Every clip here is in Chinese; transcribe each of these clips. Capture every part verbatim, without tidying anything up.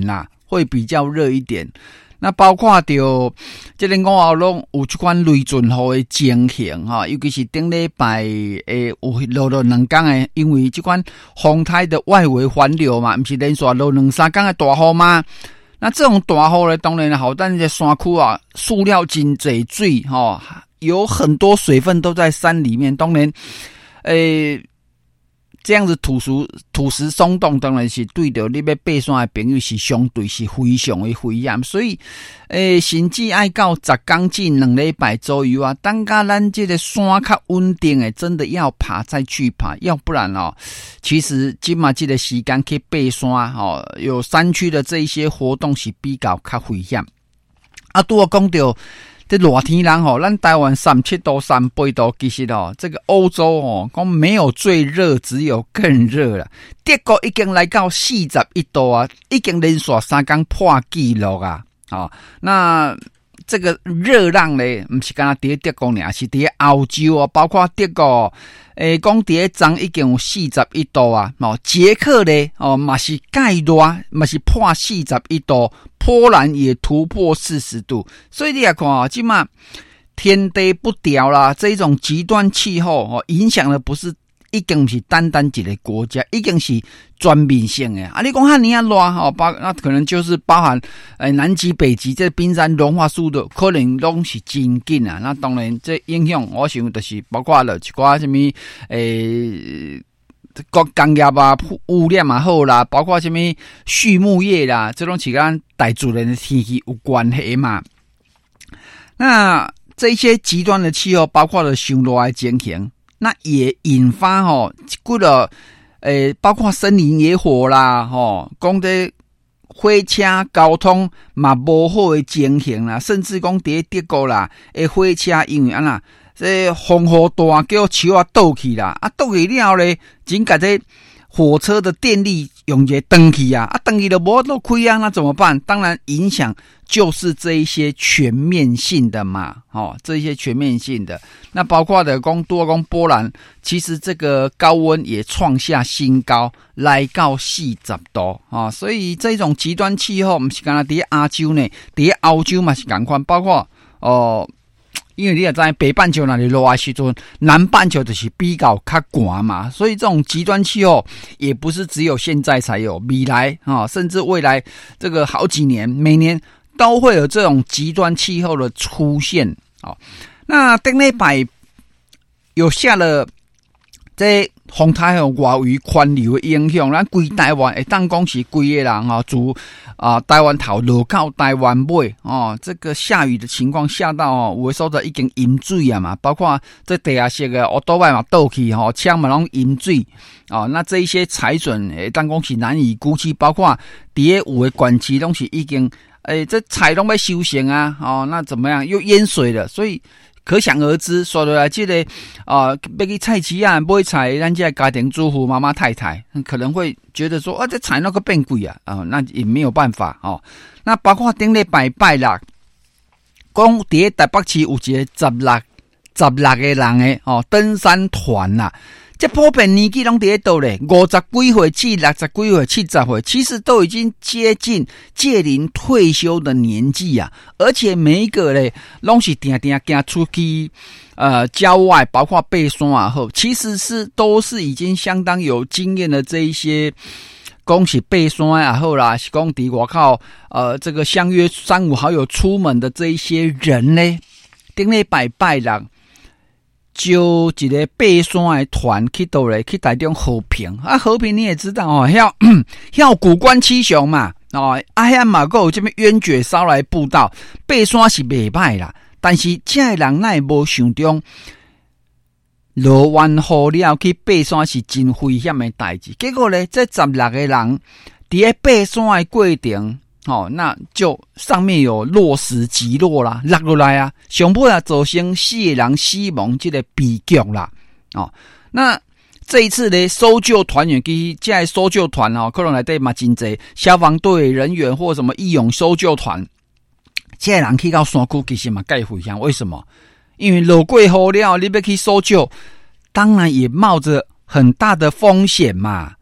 啦，会比较热一点。那包括着这个五号拢有这款雷阵雨的情形哈，尤其是顶礼拜诶有落落两天诶，因为这款风台的外围环流嘛，不是连续落两三天的大雨吗？那这种大雨呢，当然好，但是山区啊，塑料真侪水哈，有很多水分都在山里面，当然，诶。这样子土石土石松动，当然是对着你要爬山的朋友是相对是非常的危险，所以，诶，甚至爱到十天至两礼拜左右啊，等到咱这个山较稳定诶，真的要爬再去爬，要不然哦，其实今嘛这个时间去爬山哦，有山区的这一些活动是比较较危险。啊，拄我讲到。这热天人吼，咱台湾三七度、三八度，其实哦，这个欧洲哦，讲没有最热，只有更热了。德国已经来到四十一度啊，已经连续三天破纪录啊！哦，那这个热浪呢，不是干那在德国呢，是在欧洲啊，包括德国，诶，讲在昨已经有四十一度啊，哦，捷克呢，哦，嘛是介热，嘛是破四十一度。波兰也突破四十度，所以你来看啊，今嘛天地不调啦，这种极端气候哦，影响的不是已经是单单一个国家，已经是全面性的啊。你讲哈尼亚热哦，包那可能就是包含呃南极、北极这冰山融化速度可能拢是真紧啊。那当然这影响，我想就是包括了一寡什么诶。国工业啊、污染嘛好啦，包括什么畜牧业啦，这种是跟大自然的天气有关系嘛。那这些极端的气候，包括了上热的情形，那也引发吼，几个诶，包括森林野火啦，吼，讲的火车交通嘛无好的情形啦，甚至讲伫德国啦，诶，火车因为安那。这风雨大，叫树啊倒去啦，啊倒去了咧，真甲这火车的电力用一个断去啊，啊断去就无都开啊，那怎么办？当然影响就是这一些全面性的嘛，哦，这一些全面性的，那包括的讲多讲波兰，其实这个高温也创下新高，来到四十度啊、哦，所以这种极端气候，不是干那伫亚洲呢，伫欧洲嘛是同款，包括哦。因为你也知北半球那里热的时阵，南半球就是比较较寒嘛，所以这种极端气候也不是只有现在才有，未来啊、哦，甚至未来这个好几年，每年都会有这种极端气候的出现啊、哦。那顶礼拜有下了这风台和外围环流的影响，咱规台湾会当讲是规个人哈，自啊台湾头落到台湾尾哦，这个下雨的情况下到哦，有的所在已经淹水啊嘛，包括这地下室的奥多麦嘛倒去吼，枪嘛拢淹水哦，那这一些财损会当讲是难以估计，包括伫个有的管区拢是已经诶，这菜拢要收成啊，哦，那怎么样又淹水了，所以。可想而知，说来这个啊，要去菜市啊买菜，咱这家庭主妇妈妈太太可能会觉得说啊，这菜那个变贵啊，啊、哦，那也没有办法哦。那包括顶礼拜拜六，讲伫台北市有一个十六十六个人的哦登山团啦、啊。这普遍年纪拢伫倒咧，五十几岁至六十几岁、七十岁，其实都已经接近届临退休的年纪啊。而且每一个咧，拢是定定行出去，呃，郊外，包括爬山啊，后其实是都是已经相当有经验的这一些，讲是爬山啊好啦，是讲伫外口，呃，这个相约三五好友出门的这一些人呢，顶礼拜拜六。就一个爬山的团去倒来去台中和平啊，和平你也知道哦，要要古关七雄嘛哦，啊遐嘛还有这边冤绝烧来步道，爬山是袂歹啦，但是这个人哪会无想中落完雨了去爬山是真危险的代志，结果咧这十六个人伫咧爬山的过程。哦，那就上面有落石击落啦，落落来啊，上尾啊造成四个人死亡这个悲剧啦。哦，那这一次呢，搜救团员其实这些搜救团哦，可能内底嘛真侪消防队人员或什么义勇搜救团，这些人去到山区其实嘛介危险，为什么？因为落过雨了，你要去搜救，当然也冒着很大的风险嘛。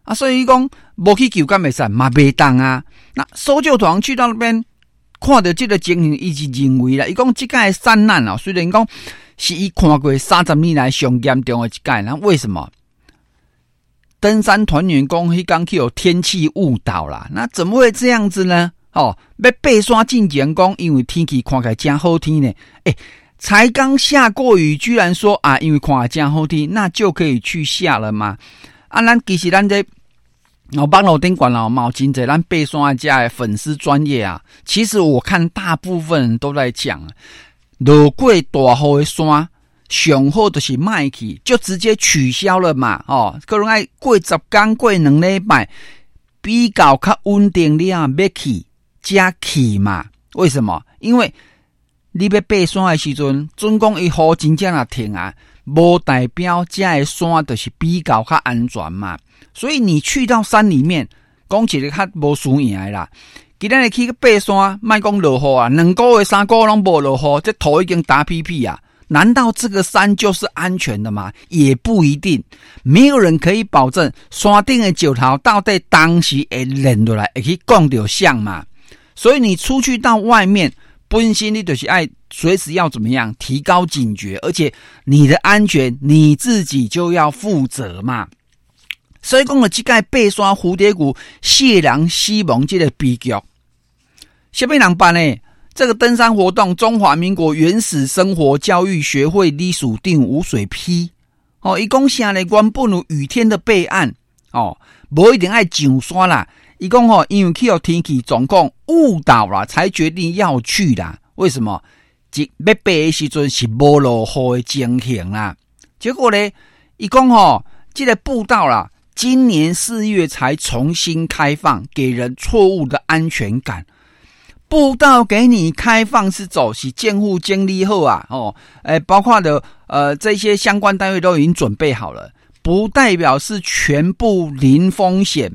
啊，所以讲无去救敢袂使，嘛袂当啊。那搜救团去到那边，看到这个情形，伊是认为啦，伊讲这届山难哦，虽然讲是伊看过三十年来上严重的一届，那为什么？登山团员讲，迄天去有天气误导啦，那怎么会这样子呢？哦，要爬山进前讲，因为天气看起来真好天呢，诶、欸。才刚下过雨，居然说啊，因为看起来真好天，那就可以去下了吗？啊，咱其实咱这哦，网络顶管了嘛，真侪咱爬山家的粉丝专业啊。其实我看大部分人都在讲，落过大雨的山，上好就是卖去，就直接取消了嘛。哦，可能爱过十天、过两礼拜，比较较稳定了，要去加去嘛？为什么？因为你要爬山的时阵，准讲伊雨真正啊停啊，无代表这个山就是比较较安全嘛。所以你去到山里面，讲一个较无输赢的啦。今日去爬山，莫讲落雨啊，两个月、三个月拢无落雨，这土已经打屁屁啊！难道这个山就是安全的吗？也不一定，没有人可以保证山顶的石头到底当时会连落来，会去降到像嘛。所以你出去到外面。本身你就是爱随时要怎么样提高警觉，而且你的安全你自己就要负责嘛。所以讲了这个爬山蝴蝶谷谢人死亡这个悲剧，什么人办呢？这个登山活动，中华民国原始生活教育学会隶属定吴水批哦，伊讲啥呢？原本有雨天的备案哦，无一定爱上山啦。伊讲吼，因为去有天气状况误导啦，才决定要去啦。为什么？即要爬的时阵是无落雨的情形啦。结果呢，伊讲吼，这个步道啦，今年四月才重新开放，给人错误的安全感。步道给你开放是走，是建户建立后啊，哦，诶，包括的呃这些相关单位都已经准备好了，不代表是全部零风险。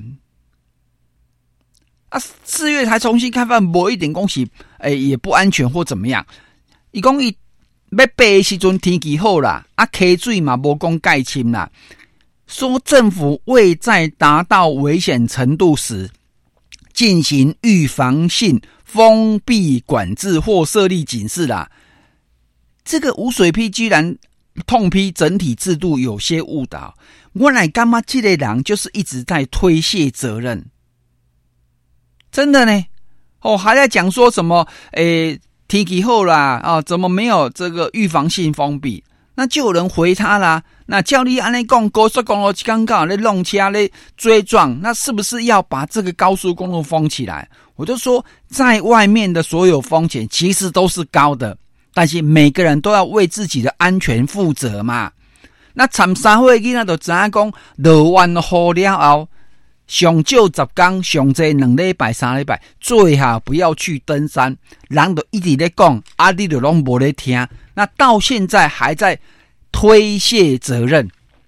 啊，四月才重新开放，无一定讲是诶也不安全或怎么样。伊讲伊要爬的时阵天气好啦，啊溪水嘛无讲盖清啦。说政府未在达到危险程度时进行预防性封闭管制或设立警示啦。这个吴水批居然痛批整体制度有些误导，我来干嘛？这类人就是一直在推卸责任。真的呢，哦，还在讲说什么？诶，天气好啦，啊，怎么没有这个预防性封闭？那就有人回他啦。那叫你安尼讲，高速公路刚刚在弄车在追撞，那是不是要把这个高速公路封起来？我就说，在外面的所有风险其实都是高的，但是每个人都要为自己的安全负责嘛。那参三岁囡仔就知影讲，落完雨了后。上少十天，上济两礼拜、三礼拜，最好不要去登山。人就一直在讲，啊，你就拢无在听。那到现在还在推卸责任。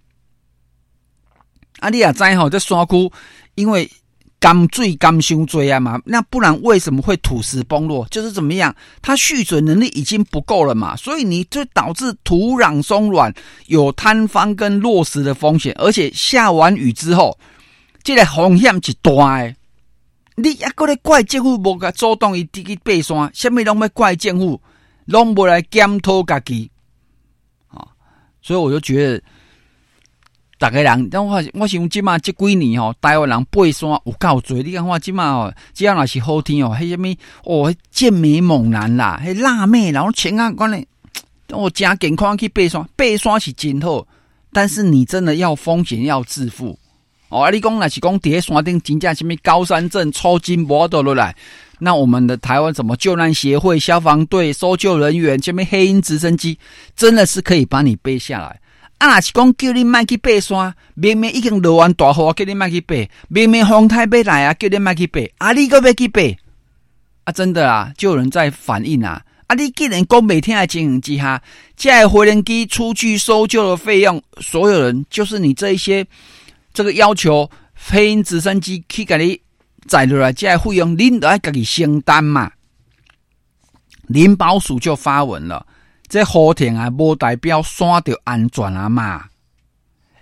啊，你也知吼，这山区因为甘水甘伤多啊嘛，那不然为什么会土石崩落？就是怎么样，它蓄水能力已经不够了嘛，所以你就导致土壤松软，有坍方跟落石的风险，而且下完雨之后。这个风险是大的，你还搁咧怪政府无甲主动伊去爬山，什么拢要怪政府，拢无来检讨家己，啊、哦！所以我就觉得，大家人，但我我想即马这几年吼，台湾人爬山有够多。你看我即马哦，只要若是好天哦，迄什么哦，健美猛男啦，迄辣妹，然后前啊讲咧，我真健康去爬山，爬山是真好，但是你真的要风险要自负。哦，啊、你讲若是讲伫咧山顶真正什么高山症抽筋无倒落来，那我们的台湾什么救难协会、消防队、搜救人员、什么黑鹰直升机，真的是可以把你背下来。啊，若是讲叫你莫去爬山，明明已经落完大雨，叫你莫去爬，明明风台要来啊，叫你莫去爬，啊，你搁要去爬？啊，真的啊，就有人在反映啊。啊，你既然讲袂听的情形之下，这回人机出去搜救的费用，所有人就是你这一些。这个要求黑鹰直升机去给你载落来，这些费用您都要自己承担嘛。林保署就发文了，这雨天啊，无代表山就安全啊嘛。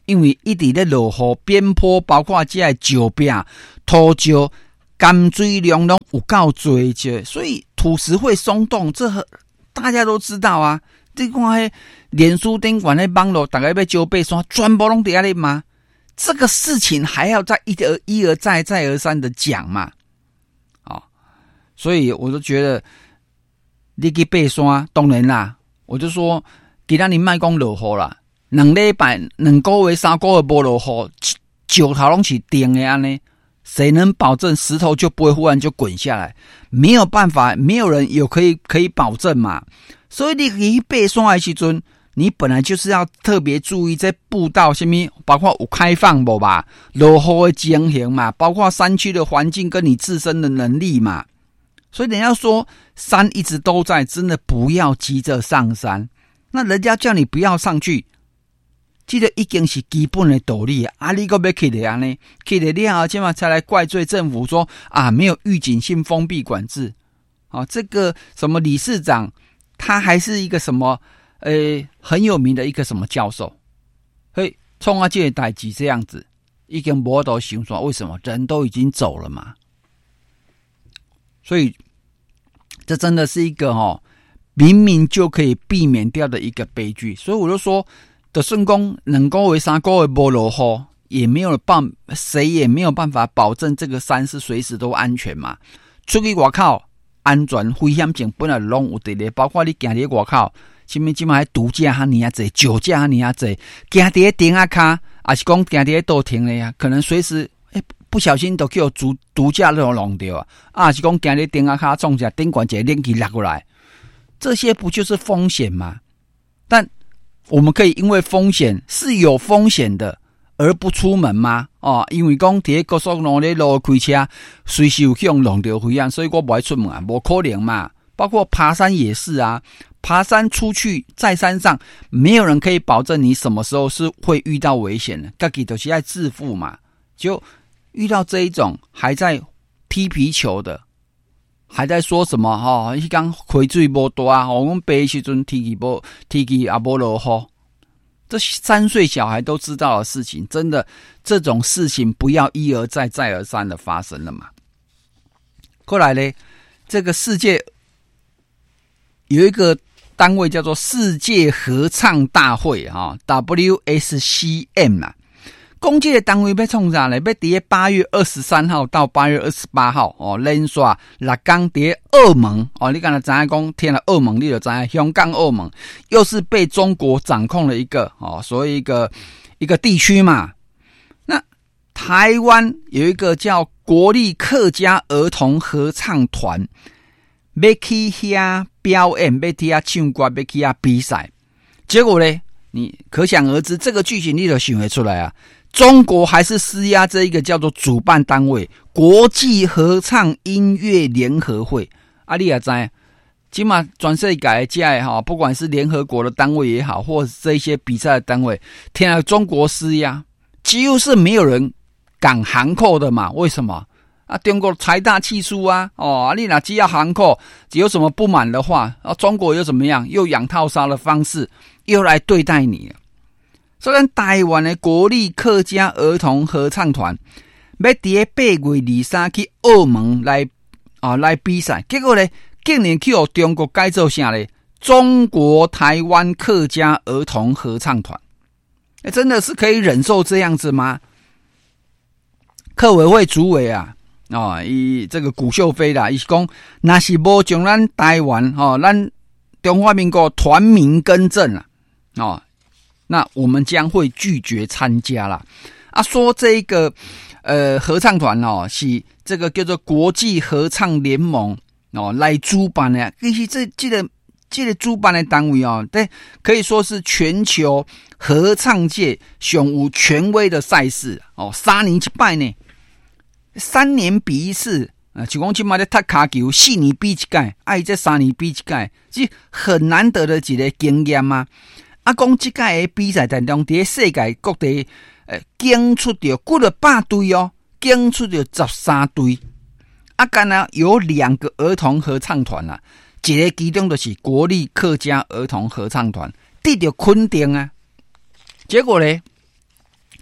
因为一直在落雨，边坡包括这些石壁、土石、甘水量拢有够多的，所以土石会松动，这大家都知道啊。你看迄脸书顶管迄网络，大家要招爬山，全部拢伫遐咧骂。这个事情还要再一而一而再再而三的讲嘛，哦，所以我就觉得你去爬山，当然啦，我就说，今仔日莫讲落雨啦，两礼拜、两个月、三个月无落雨，石头拢是定的安尼，谁能保证石头就不会忽然就滚下来？没有办法，没有人有可以可以保证嘛。所以你去爬山的时阵，你本来就是要特别注意这步道什么，包括有开放不吧，落雨的情形嘛，包括山区的环境跟你自身的能力嘛。所以人家说山一直都在，真的不要急着上山。那人家叫你不要上去，这个已经是基本的道理啊！啊你还要去的安尼，去的了后，现在才来怪罪政府说啊没有预警性封闭管制。啊，这个什么理事长，他还是一个什么呃很有名的一个什么教授，嘿，冲啊这个代志这样子，已经没得想说为什么人都已经走了嘛。所以这真的是一个哦，明明就可以避免掉的一个悲剧。所以我就说，的顺公两个月、三个月没落雨，也没有办，谁也没有办法保证这个山是随时都安全嘛。出去外口，安全危险性本来拢有伫咧，包括你行伫外口，什么即马毒驾哈尼啊济，酒驾哈尼啊济，行伫咧顶啊卡，还是讲行伫咧倒停咧呀，可能随时诶。不小心都叫毒毒驾都弄掉啊！啊，是讲今日顶下卡撞下顶管节冷气拉过来，这些不就是风险吗？但我们可以因为风险是有风险的而不出门吗？哦，因为讲伫高速路咧路开车，随时有可能弄到危险，所以我不爱出门啊，不可能嘛。包括爬山也是啊，爬山出去在山上，没有人可以保证你什么时候是会遇到危险的，自己都是在自负嘛，就。遇到这一种还在踢皮球的，还在说什么哈？一刚回水不多啊，我们背时阵天气不天气也不落雨，这三岁小孩都知道的事情，真的这种事情不要一而再再而三的发生了嘛。后来呢，这个世界有一个单位叫做世界合唱大会哈 ，W S C M 啊。公这个单位要创啥呢？要伫八月二十三号到八月二十八号哦，连续六天伫澳门哦，你刚才知影讲天了澳门，你就知影香港澳门又是被中国掌控了一个哦，所以一个一个地区嘛。那台湾有一个叫国立客家儿童合唱团，要去遐表演，要去遐唱歌，要去遐比赛。结果呢，你可想而知，这个剧情你就想得出来啊。中国还是施压这一个叫做主办单位国际合唱音乐联合会啊，你也知道起码全世界的哈，不管是联合国的单位也好，或者这些比赛的单位，天啊，中国施压，几乎是没有人敢函扣的嘛？为什么啊？中国财大气粗啊，哦，你哪只要函扣，有什么不满的话，啊，中国又怎么样？又养套杀的方式，又来对待你。所以台湾的国立客家儿童合唱团要伫八月二十三去澳门来啊来比赛，结果呢，竟然去互中国改做啥呢？中国台湾客家儿童合唱团，欸，真的是可以忍受这样子吗？客委会主委啊，哦，以这个古秀飞啦，伊是讲，若是无将咱台湾哦，咱中华民国团名更正啦，哦。那我们将会拒绝参加啦。啊，说这个呃合唱团哦，是这个叫做国际合唱联盟哦来主办的。其实这这个这个主办的单位哦，对，可以说是全球合唱界上有权威的赛事哦，三年一摆呢，三年比一次啊，就讲即马咧踢骹球，四年比一届，哎，这三年比一届，是很难得的一个经验嘛。啊，讲即届的比赛当中，伫世界各地，诶，竞出着几了百队哦，竞出着十三队。啊，干呢有两个儿童合唱团啊，一个其中就是国立客家儿童合唱团，得到肯定啊。结果呢，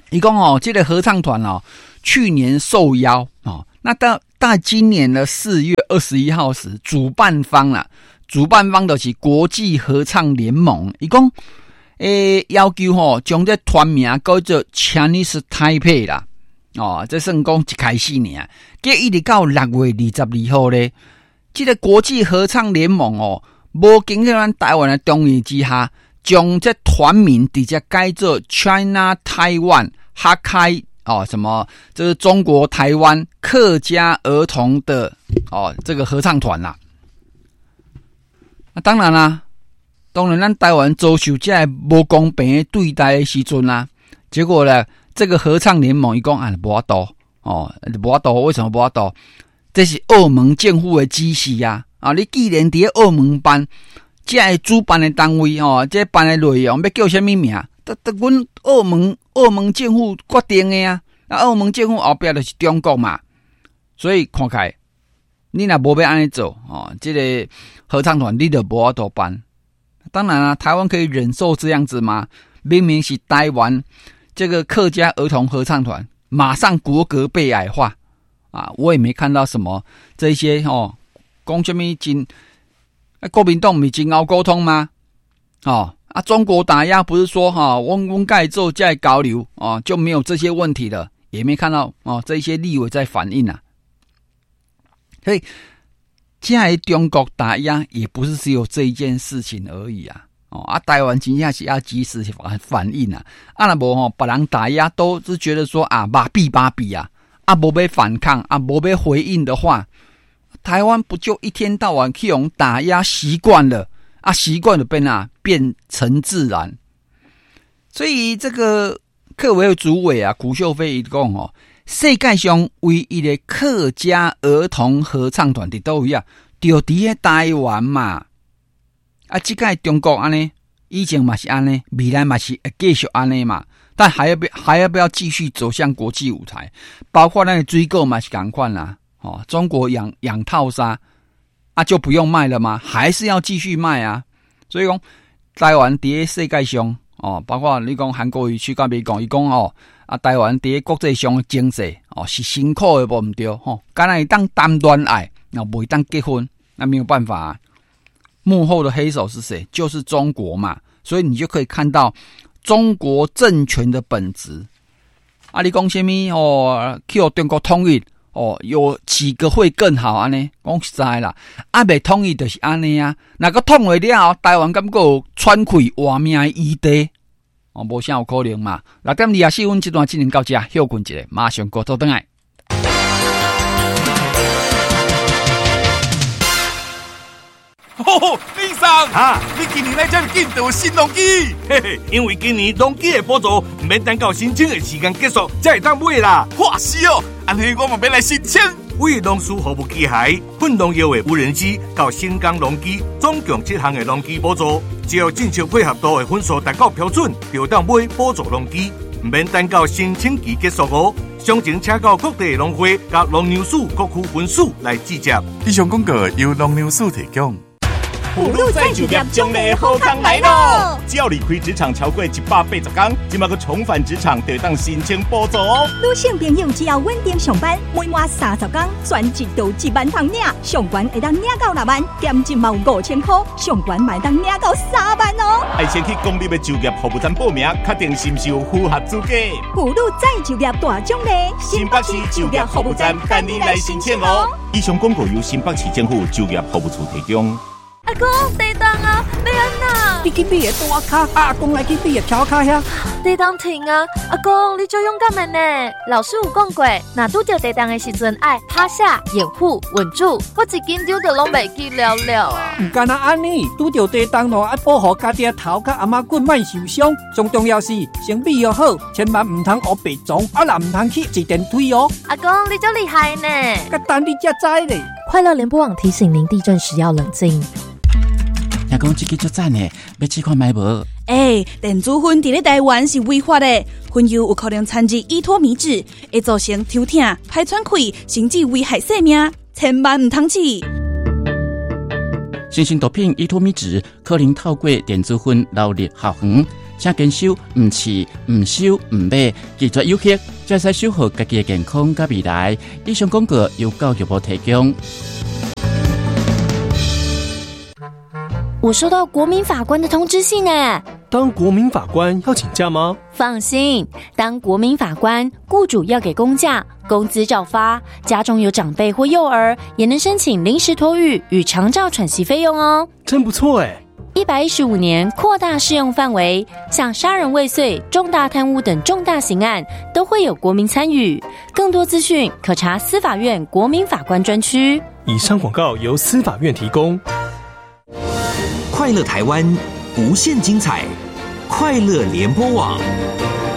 伊讲哦，这个合唱团哦，去年受邀哦，那到到今年的四月二十一号时，主办方啦，主办方就是国际合唱联盟，伊讲诶要求吼，将这团名改做 Chinese Taipei 啦，哦，这算讲一开始呢，结一直到六月二十二号咧，这个国际合唱联盟哦，无经过咱台湾的同意之下，将这团名直接改做 China Taiwan 哈开哦，什么这是中国台湾客家儿童的哦这个合唱团啦。啊，当然啦，当然咱台湾遭受这无公平的对待的时阵啦，结果呢，这个合唱联盟伊讲啊无法度哦，无法度，为什么无法度？这是澳门政府的指示啊！啊，你既然伫澳门办，这主办的单位哦，这办的内容要叫什么名？得得，阮澳门澳门政府决定的啊！那澳门政府后壁就是中国嘛，所以看起来你若无要安尼做哦，这个合唱团你就无法度办。当然啊，台湾可以忍受这样子吗？明明是台湾这个客家儿童合唱团，马上国格被矮化。啊，我也没看到什么这些哦，讲什么真，啊，国民党不是真熬沟通吗？哦，啊，中国打压不是说哈，我我盖做在交流哦，就没有这些问题了，也没看到哦，这些立委在反映啊。所以，现在中国打压也不是只有这一件事情而已啊。哦，啊，台湾真正是要及时反应啊。啊，那无吼，别人打压都是觉得说啊，麻痹麻痹啊。啊，无要反抗啊，无要回应的话，台湾不就一天到晚去用打压习惯了啊，习惯了变啊变成自然。所以这个客委会主委啊，古秀飞伊讲哦，世界上唯一的客家儿童合唱团伫倒位啊，就伫咧台湾嘛。啊，即个中国安尼，以前嘛是安尼，未来嘛是会继续安尼嘛。但还要不还要不要继续走向国际舞台？包括那个追购嘛是赶快啦，哦，中国养养套杀啊就不用卖了吗？还是要继续卖啊？所以讲台湾伫世界上哦，包括你讲韩国瑜去甲美讲，伊讲哦啊，台湾伫国际上的经济哦是辛苦的无毋对吼，敢若会当谈恋爱，那袂当结婚，那没有办法啊。幕后的黑手是谁？就是中国嘛，所以你就可以看到。中国政权的本质啊，你讲什么哦？去中国统一哦，有几个会更好安尼？讲实在啦，啊，未统一就是安尼啊。那个统一了后，台湾敢有喘气活命的余地？哦，无啥有可能嘛。六点二十四分，这段只能到这，休困一下，马上过头转来。 吼吼，李生啊，你今年来这里见到新农机，嘿嘿，因为今年农机的补助唔免等到申请的时间结束才会当买啦。哇是哦，安尼我嘛要来申请。为农事服务机械、混农药的无人机到新港农机，总共七项的农机补助，只要正常配合度的分数达到标准，就当买补助农机，唔免等到申请期结束哦。详情请到各地农会甲农粮署各区分署来直接。 以上广告由农粮署提供。 普鲁再就业将来好康来咯！只要离开职场超过一百八十天，即马个重返职场就当申请补助哦。 女性朋友只要稳定上班，每满三十天，全一到一万通领，上关会当领到六万，减一毛五千块，上关买当领到三万哦。 爱先去公立的就业服务站报名，确定是不是有符合资格。 普鲁再就业大奖励， 新北市就业服务站等你来申请哦。以上广告由新北市政府就业服务处提供。 阿公，地当啊，要安那？ 你去比个大卡，阿公来去比个小卡呀。 地当停啊！阿公，你最勇敢的呢。老师有讲过，若拄着地当的时阵，爱趴下、掩护、稳住。我一紧张就拢袂记了了啊！ 唔干那安尼，拄着地当咯，爱保护家己头甲阿妈骨莫受伤。最重要是先比又好，千万唔通学白撞，啊若唔通去一电推哦。 阿公，你真厉害呢！ 甲等你才知咧。 快乐联播网提醒您，地震时要冷静。 阿公，这个足赞呢，要试看买无？ 诶、欸，电子烟伫咧台湾是违法的，烟油有可能掺入依托米脂，会造成抽痛、排喘气，甚至危害生命，千万唔通试。 新型毒品依托米脂可能透过电子烟流入血管， 请坚守唔饲、唔收、唔买，拒绝有害，才使守护家己的健康甲未来。以上广告由教育部提供。 我收到国民法官的通知信诶。 当国民法官要请假吗？ 放心，当国民法官，雇主要给公假，工资照发，家中有长辈或幼儿，也能申请临时托育与长照喘息费用哦。 真不错诶。 一百一十五年扩大适用范围，像杀人未遂、重大贪污等重大刑案都会有国民参与。更多资讯可查司法院国民法官专区。 以上广告由司法院提供。 快乐台湾，无限精彩，快乐联播网。